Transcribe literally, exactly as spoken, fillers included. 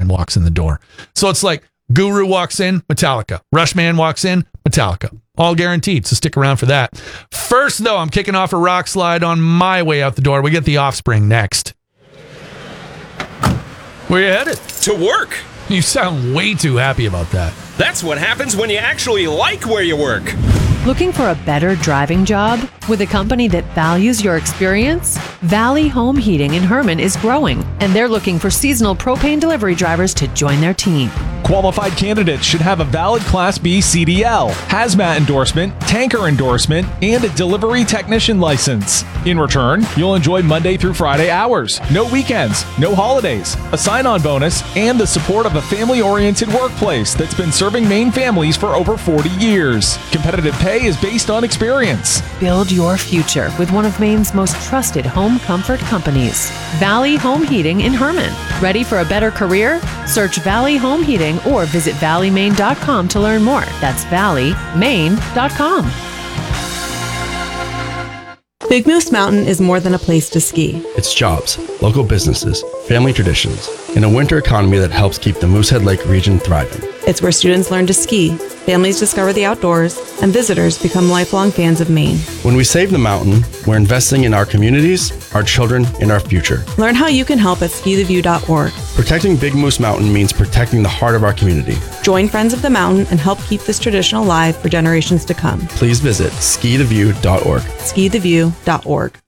band walks in the door. So it's like Guru walks in, Metallica. Rushman walks in, Metallica. All guaranteed, so stick around for that. First, though, I'm kicking off a rock slide on my way out the door. We get The Offspring next. Where you headed? To work. You sound way too happy about that. That's what happens when you actually like where you work. Looking for a better driving job with a company that values your experience? Valley Home Heating in Herman is growing, and they're looking for seasonal propane delivery drivers to join their team. Qualified candidates should have a valid Class B C D L, hazmat endorsement, tanker endorsement, and a delivery technician license. In return, you'll enjoy Monday through Friday hours, no weekends, no holidays, a sign-on bonus, and the support of a family-oriented workplace that's been serving Maine families for over forty years. Competitive pay is based on experience. Build your future with one of Maine's most trusted home comfort companies, Valley Home Heating in Herman. Ready for a better career? Search Valley Home Heating or visit valley maine dot com to learn more. That's valley maine dot com. Big Moose Mountain is more than a place to ski. It's jobs, local businesses, family traditions, and a winter economy that helps keep the Moosehead Lake region thriving. It's where students learn to ski, families discover the outdoors, and visitors become lifelong fans of Maine. When we save the mountain, we're investing in our communities, our children, and our future. Learn how you can help at ski the view dot org. Protecting Big Moose Mountain means protecting the heart of our community. Join Friends of the Mountain and help keep this tradition alive for generations to come. Please visit ski the view dot org. ski the view dot org.